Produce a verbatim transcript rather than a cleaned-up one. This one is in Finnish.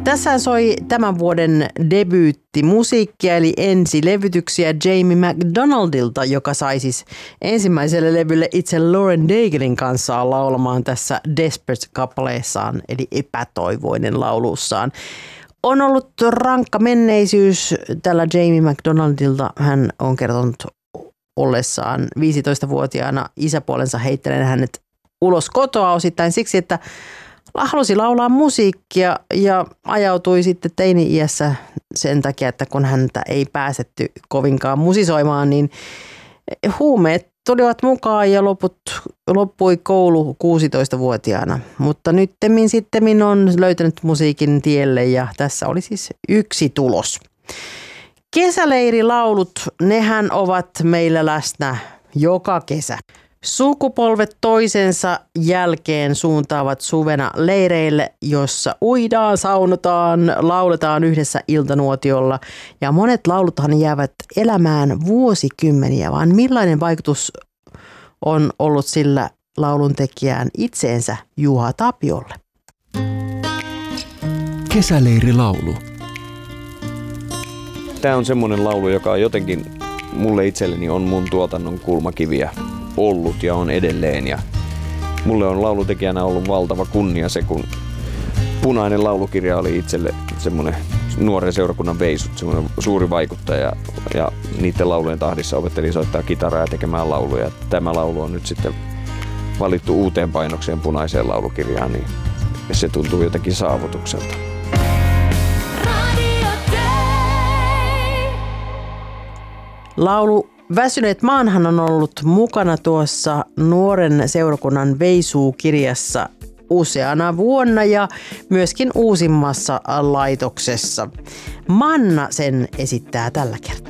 Tässä soi tämän vuoden debyyttimusiikkia eli ensilevytyksiä Jamie McDonaldilta, joka sai siis ensimmäiselle levylle itse Lauren Daiglein kanssa laulamaan tässä Desperate-kappaleessaan eli epätoivoinen laulussaan. On ollut rankka menneisyys tällä Jamie McDonaldilta. Hän on kertonut ollessaan viisitoistavuotiaana isäpuolensa heittäneen hänet ulos kotoa osittain siksi, että halusi laulaa musiikkia ja ajautui sitten teini-iässä sen takia, että kun häntä ei päästetty kovinkaan musisoimaan, niin huumeet tulivat mukaan ja loput, loppui koulu kuusitoistavuotiaana. Mutta nyttemmin sittemmin on löytänyt musiikin tielle ja tässä oli siis yksi tulos. Kesäleirilaulut, nehän ovat meillä läsnä joka kesä. Sukupolvet toisensa jälkeen suuntaavat suvena leireille, jossa uidaan, saunotaan, lauletaan yhdessä iltanuotiolla. Ja monet lauluthan jäävät elämään vuosikymmeniä, vaan millainen vaikutus on ollut sillä lauluntekijään itseensä Juha Tapiolle? Kesäleirilaulu. Tämä on semmoinen laulu, joka jotenkin mulle itselleni on mun tuotannon kulmakiviä ollut ja on edelleen. Ja mulle on laulutekijänä ollut valtava kunnia se, kun Punainen laulukirja oli itselle semmoinen nuoren seurakunnan veisut, semmoinen suuri vaikuttaja. Ja niiden laulujen tahdissa opettelin soittaa kitaraa ja tekemään lauluja. Tämä laulu on nyt sitten valittu uuteen painokseen Punaiseen laulukirjaan, niin se tuntuu jotenkin saavutukselta. Laulu Väsyneet maanhan on ollut mukana tuossa nuoren seurakunnan Veisuu-kirjassa useana vuonna ja myöskin uusimmassa laitoksessa. Manna sen esittää tällä kertaa.